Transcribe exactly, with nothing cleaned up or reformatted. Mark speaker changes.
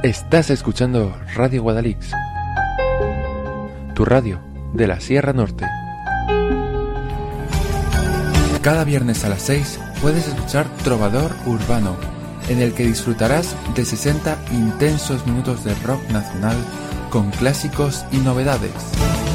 Speaker 1: Estás escuchando Radio Guadalix, tu radio de la Sierra Norte. Cada viernes a las seis puedes escuchar Trovador Urbano, en el que disfrutarás de sesenta intensos minutos de rock nacional con clásicos y novedades.